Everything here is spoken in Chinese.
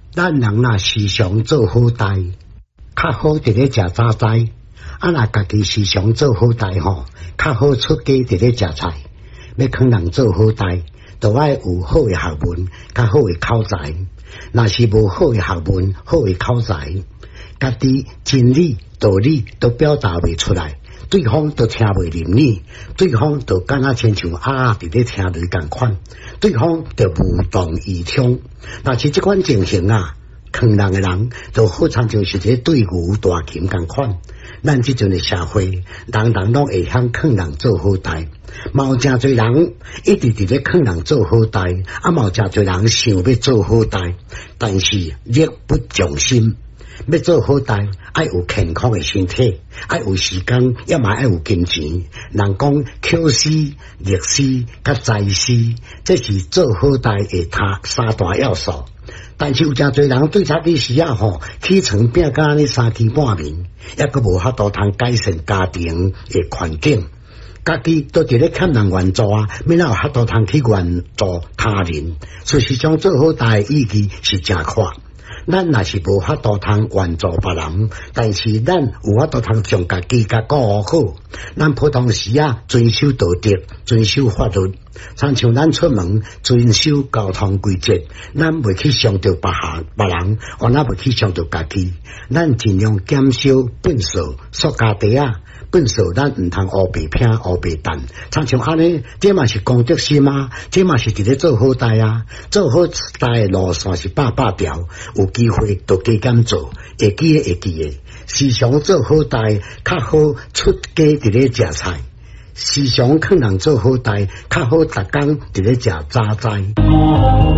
咱人若时常做好代，较好伫咧食早菜。若家己时常做好代吼，较好出家伫咧食菜。要劝人做好代，就爱有好诶学问，较好诶口才。若是无好诶学问、好诶口才，家己真理、道理都表达袂出来，对方都听袂入耳，对方就敢若亲像伫咧听雷共款，对方就无动于衷。若是即款情形劝人诶人，就好像就是一个对牛大琴共款。咱即阵诶社会，人人拢会晓劝人做好代，嘛有诚侪人一直伫咧劝人做好代，嘛有诚侪人想要做好代，但是力不从心。要做好代，爱有健康诶身体，爱有时间，也嘛爱有金钱。人讲口思、律思、甲财思，这是做好代诶三大要素。但是有诚侪人对这件事起床拼甲安尼3更半暝，也阁无法度通改善家庭诶环境，家己都伫咧欠人援助要哪有法度通去援助他人？事实上，做好代意义是真阔。咱若是无法度通援助别人，但是咱有法度通将家己甲顾好。咱普通时遵守道德，遵守法律，参像咱出门遵守交通规则，咱袂去伤到别人，我若袂去伤到家己。咱尽量减少粪扫、塑胶袋粪扫咱毋通乌白拼、乌白蛋，参像安尼，这嘛是公德心这嘛是伫咧做好代做好代的路线是百条，有机会就加减做，会记的。时常做好代，较好出家伫咧食菜；时常劝人做好代，较好逐工伫咧食早菜。